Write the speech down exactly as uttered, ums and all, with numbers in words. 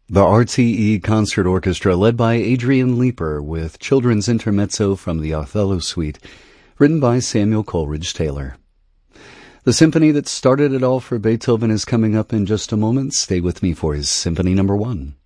The R T E Concert Orchestra, led by Adrian Leeper, with children's intermezzo from the Othello Suite, written by Samuel Coleridge Taylor. The symphony that started it all for Beethoven is coming up in just a moment. Stay with me for his Symphony Number One.